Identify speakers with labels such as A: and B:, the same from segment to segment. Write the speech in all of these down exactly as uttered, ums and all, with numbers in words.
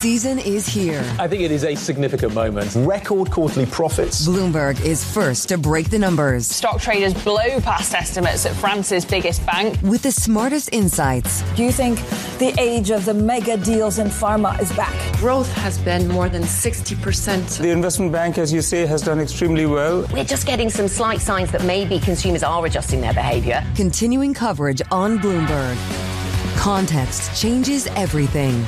A: Season is here.
B: I think it is a significant moment. Record quarterly profits.
A: Bloomberg is first to break the numbers.
C: Stock traders blow past estimates at France's biggest bank.
A: With the smartest insights.
D: Do you think the age of the mega deals in pharma is back?
E: Growth has been more than sixty percent.
F: The investment bank, as you say, has done extremely well.
G: We're just getting some slight signs that maybe consumers are adjusting their behavior.
A: Continuing coverage on Bloomberg. Context changes everything.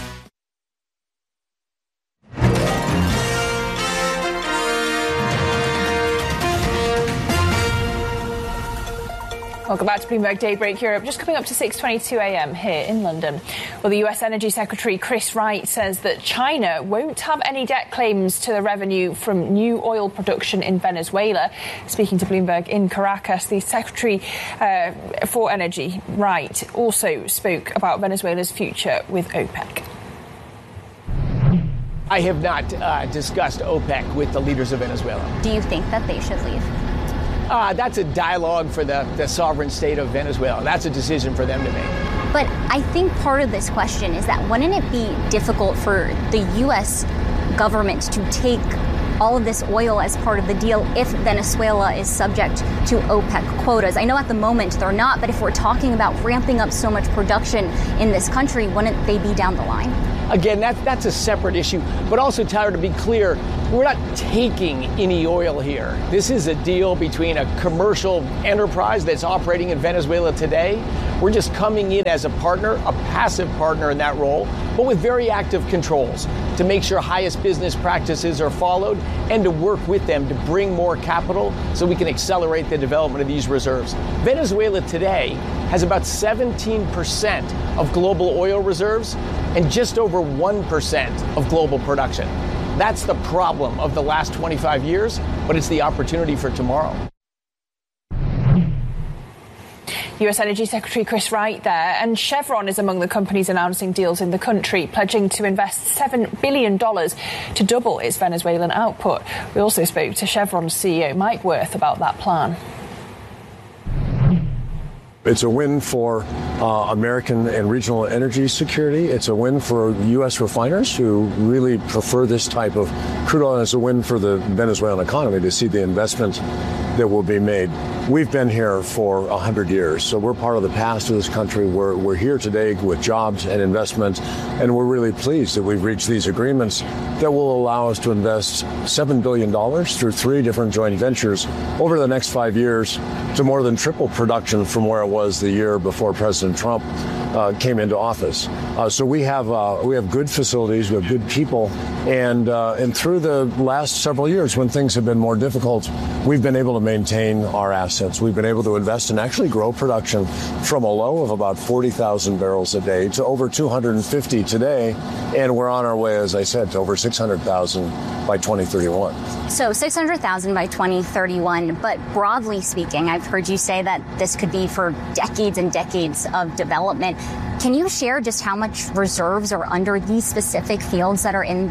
C: Welcome back to Bloomberg Daybreak Europe. Just coming up to six twenty-two a.m. here in London. Well, the U S Energy Secretary Chris Wright says that China won't have any debt claims to the revenue from new oil production in Venezuela. Speaking to Bloomberg in Caracas, the Secretary uh, for Energy, Wright, also spoke about Venezuela's future with OPEC.
H: I have not uh, discussed OPEC with the leaders of Venezuela.
I: Do you think that they should leave?
H: Uh, that's a dialogue for the, the sovereign state of Venezuela. That's a decision for them to make.
I: But I think part of this question is that wouldn't it be difficult for the U S government to take all of this oil as part of the deal if Venezuela is subject to OPEC quotas? I know at the moment they're not, but if we're talking about ramping up so much production in this country, wouldn't they be down the line?
H: Again, that, that's a separate issue. But also, Tyler, to be clear, we're not taking any oil here. This is a deal between a commercial enterprise that's operating in Venezuela today. We're just coming in as a partner, a passive partner in that role, but with very active controls to make sure highest business practices are followed and to work with them to bring more capital so we can accelerate the development of these reserves. Venezuela today has about seventeen percent of global oil reserves and just over one percent of global production. That's the problem of the last twenty-five years, but it's the opportunity for tomorrow.
C: U S Energy Secretary Chris Wright there. And Chevron is among the companies announcing deals in the country, pledging to invest seven billion dollars to double its Venezuelan output. We also spoke to Chevron's C E O Mike Wirth about that plan.
J: It's a win for uh, American and regional energy security. It's a win for U S refiners who really prefer this type of crude oil. And it's a win for the Venezuelan economy to see the investment that will be made. We've been here for one hundred years, so we're part of the past of this country. We're, we're here today with jobs and investment, and we're really pleased that we've reached these agreements that will allow us to invest seven billion dollars through three different joint ventures over the next five years to more than triple production from where it was the year before President Trump uh, came into office. Uh, so we have uh, we have good facilities, we have good people, and uh, and through the last several years when things have been more difficult, we've been able to maintain our assets. We've been able to invest and actually grow production from a low of about forty thousand barrels a day to over two hundred fifty today, and we're on our way, as I said, to over six hundred thousand by twenty thirty-one.
I: So six hundred thousand by twenty thirty-one, but broadly speaking, I've heard you say that this could be for decades and decades of development. Can you share just how much reserves are under these specific fields that are in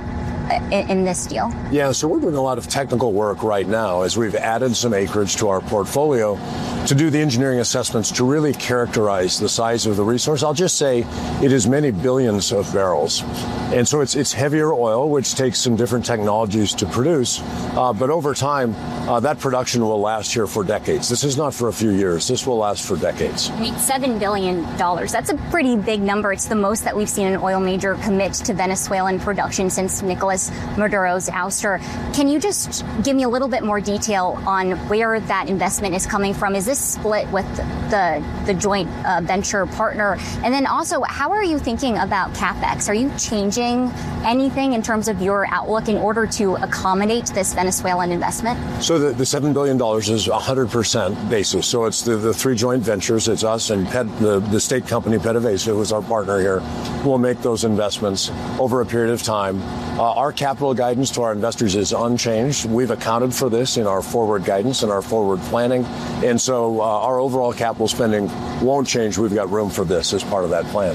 I: in this deal?
J: Yeah, so we're doing a lot of technical work right now as we've added some acreage to our portfolio to do the engineering assessments to really characterize the size of the resource. I'll just say it is many billions of barrels. And so it's it's heavier oil, which takes some different technologies to produce. Uh, but over time, uh, that production will last here for decades. This is not for a few years. This will last for decades.
I: I mean, seven billion dollars. That's a pretty big number. It's the most that we've seen an oil major commit to Venezuelan production since Nicolas Maduro's ouster. Can you just give me a little bit more detail on where that investment is coming from? Is this split with the the joint uh, venture partner? And then also, how are you thinking about CapEx? Are you changing anything in terms of your outlook in order to accommodate this Venezuelan investment?
J: So the, the seven billion dollars is one hundred percent basis. So it's the, the three joint ventures. It's us and Pet, the, the state company PDVSA, who is our partner here, who will make those investments over a period of time. Uh, our capital guidance to our investors is unchanged. We've accounted for this in our forward guidance and our forward planning. And so uh, our overall capital spending won't change. We've got room for this as part of that plan.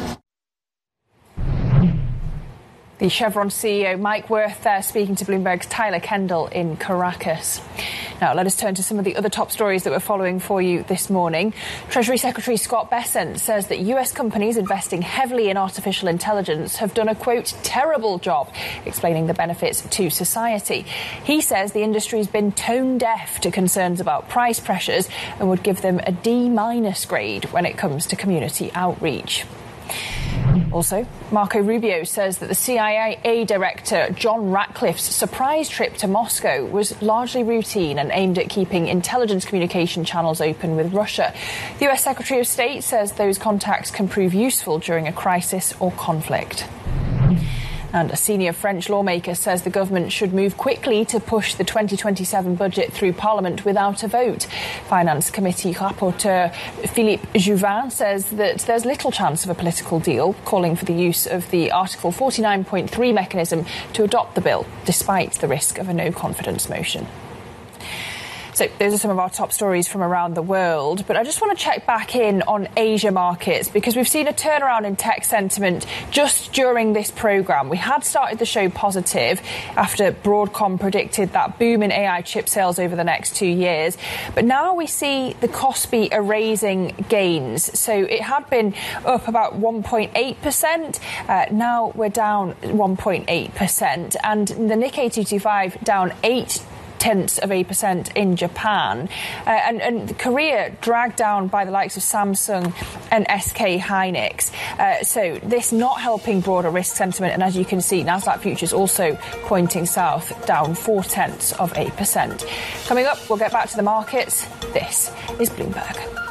C: The Chevron C E O Mike Wirth there speaking to Bloomberg's Tyler Kendall in Caracas. Now, let us turn to some of the other top stories that we're following for you this morning. Treasury Secretary Scott Bessent says that U S companies investing heavily in artificial intelligence have done a, quote, terrible job explaining the benefits to society. He says the industry's been tone deaf to concerns about price pressures and would give them a D minus grade when it comes to community outreach. Also, Marco Rubio says that the C I A director John Ratcliffe's surprise trip to Moscow was largely routine and aimed at keeping intelligence communication channels open with Russia. The U S Secretary of State says those contacts can prove useful during a crisis or conflict. And a senior French lawmaker says the government should move quickly to push the twenty twenty-seven budget through Parliament without a vote. Finance Committee rapporteur Philippe Juvin says that there's little chance of a political deal, calling for the use of the Article forty-nine point three mechanism to adopt the bill, despite the risk of a no-confidence motion. So those are some of our top stories from around the world. But I just want to check back in on Asia markets, because we've seen a turnaround in tech sentiment just during this programme. We had started the show positive after Broadcom predicted that boom in A I chip sales over the next two years. But now we see the Kospi erasing gains. So it had been up about one point eight percent. Uh, now we're down one point eight percent. And the Nikkei two twenty-five down eight tenths of a percent in Japan. Uh, and, and Korea dragged down by the likes of Samsung and S K Hynix. Uh, so this not helping broader risk sentiment. And as you can see, Nasdaq futures also pointing south, down four tenths of a percent. Coming up, we'll get back to the markets. This is Bloomberg.